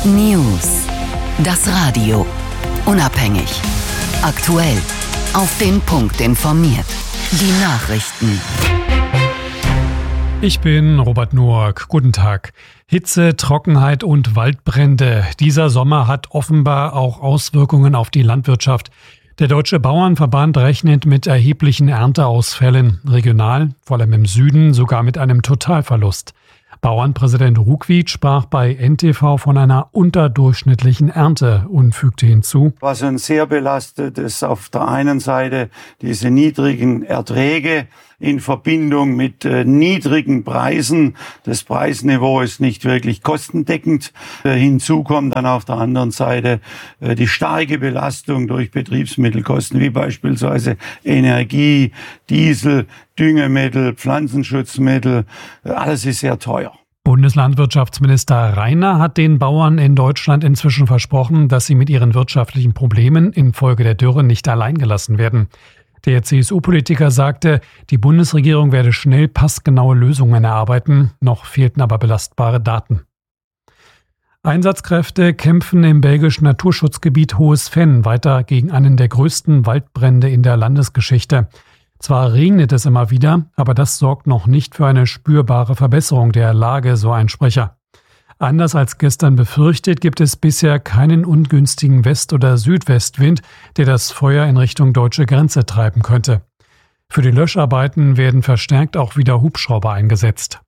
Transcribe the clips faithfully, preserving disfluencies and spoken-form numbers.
News. Das Radio. Unabhängig. Aktuell. Auf den Punkt informiert. Die Nachrichten. Ich bin Robert Noack. Guten Tag. Hitze, Trockenheit und Waldbrände. Dieser Sommer hat offenbar auch Auswirkungen auf die Landwirtschaft. Der Deutsche Bauernverband rechnet mit erheblichen Ernteausfällen. Regional, vor allem im Süden, sogar mit einem Totalverlust. Bauernpräsident Ruckwied sprach bei N T V von einer unterdurchschnittlichen Ernte und fügte hinzu: Was uns sehr belastet, ist auf der einen Seite diese niedrigen Erträge in Verbindung mit äh, niedrigen Preisen. Das Preisniveau ist nicht wirklich kostendeckend. Äh, hinzu kommt dann auf der anderen Seite äh, die starke Belastung durch Betriebsmittelkosten, wie beispielsweise Energie, Diesel, Düngemittel, Pflanzenschutzmittel. Äh, alles ist sehr teuer. Bundeslandwirtschaftsminister Reiner hat den Bauern in Deutschland inzwischen versprochen, dass sie mit ihren wirtschaftlichen Problemen infolge der Dürre nicht allein gelassen werden. Der C S U-Politiker sagte, die Bundesregierung werde schnell passgenaue Lösungen erarbeiten, noch fehlten aber belastbare Daten. Einsatzkräfte kämpfen im belgischen Naturschutzgebiet Hohes Venn weiter gegen einen der größten Waldbrände in der Landesgeschichte. Zwar regnet es immer wieder, aber das sorgt noch nicht für eine spürbare Verbesserung der Lage, so ein Sprecher. Anders als gestern befürchtet, gibt es bisher keinen ungünstigen West- oder Südwestwind, der das Feuer in Richtung deutsche Grenze treiben könnte. Für die Löscharbeiten werden verstärkt auch wieder Hubschrauber eingesetzt.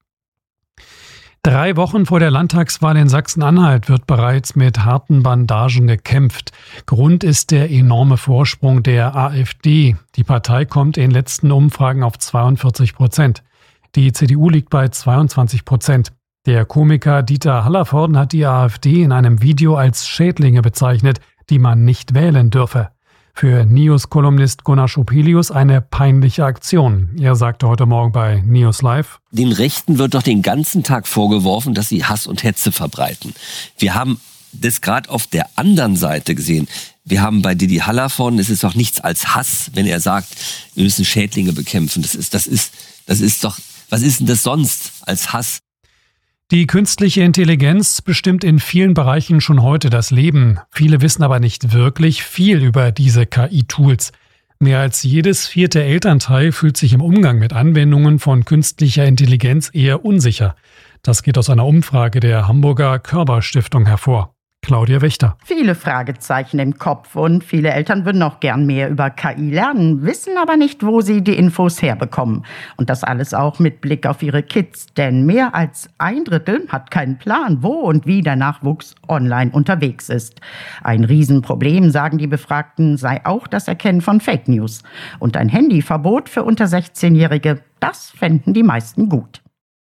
Drei Wochen vor der Landtagswahl in Sachsen-Anhalt wird bereits mit harten Bandagen gekämpft. Grund ist der enorme Vorsprung der AfD. Die Partei kommt in letzten Umfragen auf zweiundvierzig Prozent. Die C D U liegt bei zweiundzwanzig Prozent. Der Komiker Dieter Hallervorden hat die AfD in einem Video als Schädlinge bezeichnet, die man nicht wählen dürfe. Für News-Kolumnist Gunnar Schopelius eine peinliche Aktion. Er sagte heute Morgen bei News Live: Den Rechten wird doch den ganzen Tag vorgeworfen, dass sie Hass und Hetze verbreiten. Wir haben das gerade auf der anderen Seite gesehen. Wir haben bei Didi Hallervorden, es ist doch nichts als Hass, wenn er sagt, wir müssen Schädlinge bekämpfen. Das ist, das ist, das ist doch, was ist denn das sonst als Hass? Die künstliche Intelligenz bestimmt in vielen Bereichen schon heute das Leben. Viele wissen aber nicht wirklich viel über diese K I-Tools. Mehr als jedes vierte Elternteil fühlt sich im Umgang mit Anwendungen von künstlicher Intelligenz eher unsicher. Das geht aus einer Umfrage der Hamburger Körber-Stiftung hervor. Claudia Wächter. Viele Fragezeichen im Kopf und viele Eltern würden auch gern mehr über K I lernen, wissen aber nicht, wo sie die Infos herbekommen. Und das alles auch mit Blick auf ihre Kids, denn mehr als ein Drittel hat keinen Plan, wo und wie der Nachwuchs online unterwegs ist. Ein Riesenproblem, sagen die Befragten, sei auch das Erkennen von Fake News. Und ein Handyverbot für unter sechzehnjährige, das fänden die meisten gut.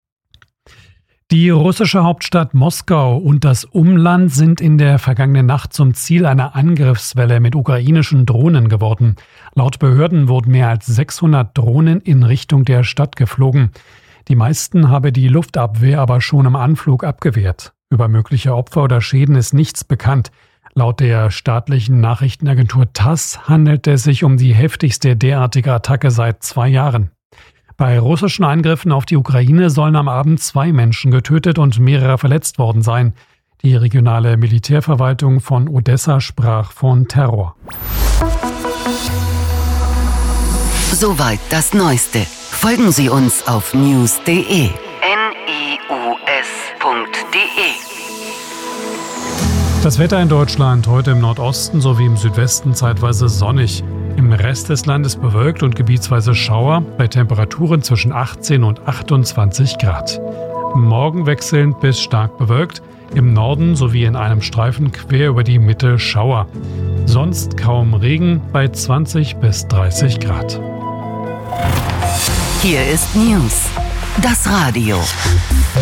Die russische Hauptstadt Moskau und das Umland sind in der vergangenen Nacht zum Ziel einer Angriffswelle mit ukrainischen Drohnen geworden. Laut Behörden wurden mehr als sechshundert Drohnen in Richtung der Stadt geflogen. Die meisten habe die Luftabwehr aber schon im Anflug abgewehrt. Über mögliche Opfer oder Schäden ist nichts bekannt. Laut der staatlichen Nachrichtenagentur TASS handelt es sich um die heftigste derartige Attacke seit zwei Jahren. Bei russischen Angriffen auf die Ukraine sollen am Abend zwei Menschen getötet und mehrere verletzt worden sein. Die regionale Militärverwaltung von Odessa sprach von Terror. Soweit das Neueste. Folgen Sie uns auf news punkt de. N I U S Punkt de. Das Wetter in Deutschland heute im Nordosten sowie im Südwesten zeitweise sonnig. Im Rest des Landes bewölkt und gebietsweise Schauer bei Temperaturen zwischen achtzehn und achtundzwanzig Grad. Morgen wechselnd bis stark bewölkt, im Norden sowie in einem Streifen quer über die Mitte Schauer. Sonst kaum Regen bei zwanzig bis dreißig Grad. Hier ist News, das Radio.